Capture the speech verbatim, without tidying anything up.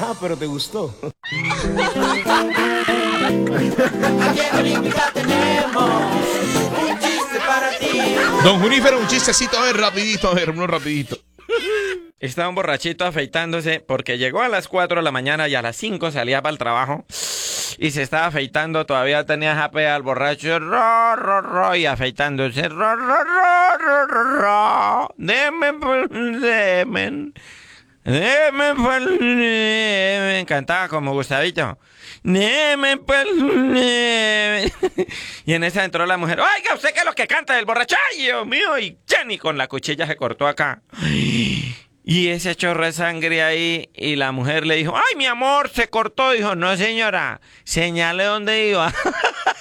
Ah, pero te gustó. Aquí en Olímpica tenemos un chiste para ti. Don Junífero, un chistecito, a ver, rapidito, a ver, uno rapidito. Estaba un borrachito afeitándose porque llegó a las cuatro de la mañana y a las cinco salía para el trabajo. Y se estaba afeitando, todavía tenía jape al borracho, ro, ro, ro, y afeitándose, ro, ro, ro, ro, ro, ro. Deme por semen. Deme por semen. Cantaba como Gustavito. Deme por semen. Y en esa entró la mujer. Oiga, ¿usted qué es lo que canta del borracho? ¡Ay, Dios mío! Y Jenny con la cuchilla se cortó acá. Y ese chorro de sangre ahí, y la mujer le dijo, ¡ay, mi amor, se cortó! Dijo, no, señora, señale dónde iba.